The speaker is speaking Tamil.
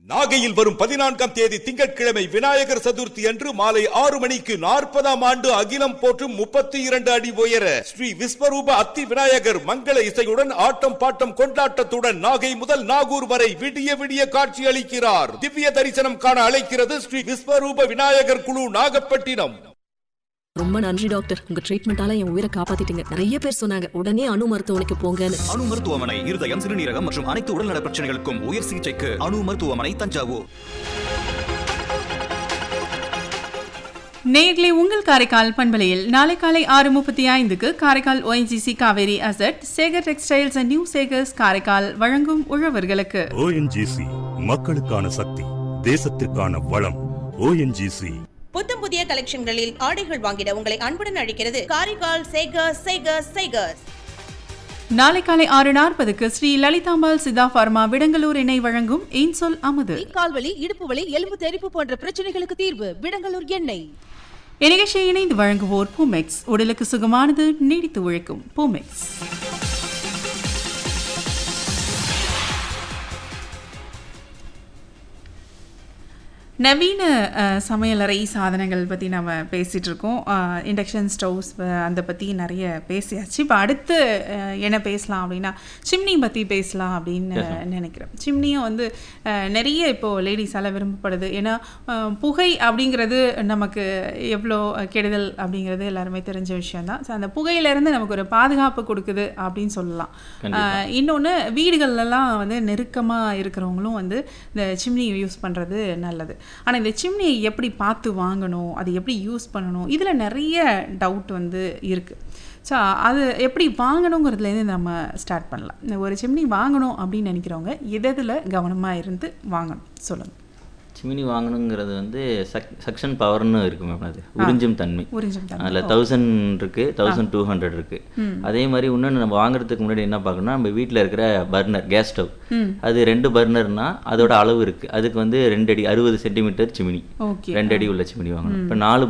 நாகையில் வரும் 14ஆம் தேதி திங்கட்கிழமை விநாயகர் சதுர்த்தி அன்று மாலை 6 மணிக்கு 40ஆம் ஆண்டு அகிலம் போற்றும் 32 அடி உயர ஸ்ரீ விஸ்வரூப அத்தி விநாயகர் மங்கள இசையுடன் ஆட்டம் பாட்டம் கொண்டாட்டத்துடன் நாகை முதல் நாகூர் வரை விடிய விடிய காட்சி அளிக்கிறார். திவ்ய தரிசனம் காண அழைக்கிறது ஸ்ரீ விஸ்வரூப விநாயகர் குழு நாகப்பட்டினம். ரொம்ப நன்றி டாக்டர், உங்க ட்ரீட்மெண்டால என் உயிரை காப்பாத்திட்டீங்க. நிறைய பேர் சொன்னாங்க உடனே அணு மருத்துவமனைக்கு போங்கன்னு. அணு மருத்துவமனை இருதயம், சிறுநீரகம் மற்றும் அனைத்து உடல்நல பிரச்சனைகளுக்கும் உயர் சிகிச்சைக்கு அணு மருத்துவமனை, தஞ்சாவூர். நேயர்களே, உங்கள் காரைக்கால் பண்பலையில் நாளை காலை 6:35க்கு Karaikal ONGC Kaveri asset Sekar textiles and new Sekar's Karaikal வழங்கும் உழவர்களுக்கு. ONGC மக்களுக்கான சக்தி, தேசத்திற்கான வளம். ONGC புத்தம் புதிய கலெக்ஷன்களில் ஆடைகள் வாங்கிட உங்களை அன்புடன் அழைக்கிறது காரைக்கால் சேகர்ஸ். நாளை காலை 6:40க்கு ஸ்ரீ லலிதாம்பாள் சித்தா பார்மா விடங்கலூர் இணை வழங்கும் இன்சொல் அமுது. கால்வலி, இடுப்பு வலி, எலும்பு தெறிப்பு போன்ற பிரச்சனைகளுக்கு தீர்வு விடங்கலூர் எண்ணெய். இந்நிகழ்ச்சியை இணைந்து வழங்குவோர் பூமெக்ஸ், உடலுக்கு சுகமானது, நீடித்து உழைக்கும் பூமெக்ஸ். நவீன சமையலறை சாதனங்கள் பற்றி நம்ம பேசிகிட்டு இருக்கோம். இண்டக்ஷன் ஸ்டவ்ஸ் அதை பற்றி நிறைய பேசியாச்சு. இப்போ அடுத்து என்ன பேசலாம் அப்படின்னா சிம்னி பற்றி பேசலாம் அப்படின்னு நினைக்கிறேன். சிம்னியும் வந்து நிறைய இப்போது லேடிஸால் விரும்பப்படுது. ஏன்னா புகை அப்படிங்கிறது நமக்கு எவ்வளோ கெடுதல் அப்படிங்கிறது எல்லாருமே தெரிஞ்ச விஷயந்தான். ஸோ அந்த புகையிலேருந்து நமக்கு ஒரு பாதுகாப்பு கொடுக்குது அப்படின்னு சொல்லலாம். இன்னொன்று, வீடுகள்லாம் வந்து நெருக்கமாக இருக்கிறவங்களும் வந்து இந்த சிம்னி யூஸ் பண்ணுறது நல்லது. ஆனால் இந்த சிம்னியை எப்படி பார்த்து வாங்கணும், அது எப்படி யூஸ் பண்ணணும், இதில் நிறைய டவுட் வந்து இருக்குது. ஸோ அது எப்படி வாங்கணுங்கிறதுலேருந்து நம்ம ஸ்டார்ட் பண்ணலாம். இந்த ஒரு சிம்னி வாங்கணும் அப்படின்னு நினைக்கிறவங்க எதில் கவனமாக இருந்து வாங்கணும் சொல்லுங்கள். சிமினி வாங்கணுங்கிறது வந்து சக்ஷன் பவர்னு இருக்கு மேம். அது உறிஞ்சும் தன்மை. அதில் 1000 இருக்குது, 1200 இருக்குது. அதே மாதிரி இன்னொன்று நம்ம வாங்குறதுக்கு முன்னாடி என்ன பார்க்கணும்னா, நம்ம வீட்டில் இருக்கிற பர்னர், கேஸ் ஸ்டவ், அது 2 பர்னர்னா அதோட அளவு இருக்குது. அதுக்கு வந்து 2 அடி 60 சென்டிமீட்டர் சிமினி, 2 அடி உள்ள சிமினி வாங்கணும். இப்போ 4